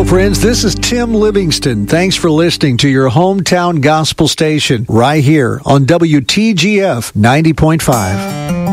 friends. This is Tim Livingston. Thanks for listening to your hometown gospel station right here on WTGF 90.5.